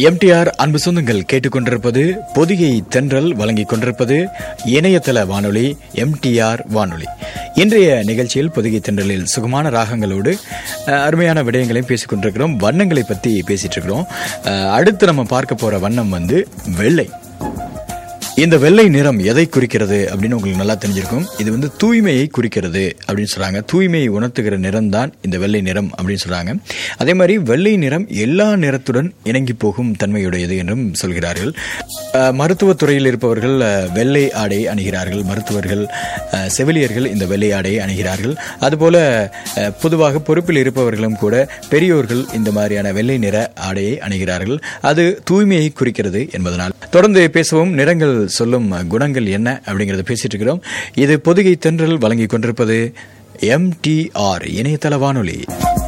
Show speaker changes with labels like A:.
A: MTR அன்பு சொந்தங்கள் கேட்டுக்கொண்டிருப்பது பொதிகை தென்றல் வழங்கிக் கொண்டிருப்பது இணையதள வானொலி எம்டிஆர் வானொலி. இன்றைய நிகழ்ச்சியில் பொதிகை தென்றலில் சுகமான ராகங்களோடு அருமையான விடயங்களையும் பேசிக் கொண்டிருக்கிறோம். வண்ணங்களை பற்றி பேசிட்டு இருக்கிறோம். அடுத்து நம்ம பார்க்க போற வண்ணம் வெள்ளை. இந்த வெள்ளை நிறம் எதை குறிக்கிறது அப்படின்னு உங்களுக்கு நல்லா தெரிஞ்சிருக்கும். இது தூய்மையை குறிக்கிறது அப்படின்னு சொல்றாங்க. தூய்மையை உணர்த்துகிற நிறம் தான் இந்த வெள்ளை நிறம் அப்படின்னு சொல்றாங்க. அதே மாதிரி வெள்ளை நிறம் எல்லா நிறத்துடன் இணங்கி போகும் தன்மையுடையது என்றும் சொல்கிறார்கள். மருத்துவத்துறையில் இருப்பவர்கள் வெள்ளை ஆடை அணிகிறார்கள். மருத்துவர்கள், செவிலியர்கள் இந்த வெள்ளை ஆடையை அணிகிறார்கள். அதுபோல பொதுவாக பொறுப்பில் இருப்பவர்களும் கூட பெரியோர்கள் இந்த மாதிரியான வெள்ளை நிற ஆடையை அணிகிறார்கள். அது தூய்மையை குறிக்கிறது என்பதனால். தொடர்ந்து பேசவும் நிறங்கள் சொல்லும் குணங்கள் என்ன அப்படிங்கறத பேசிட்டு இருக்கிறோம். இது பொதிகை தென்றல் வழங்கிக் கொண்டிருப்பது எம்டிஆர் இணையதள வானொலி.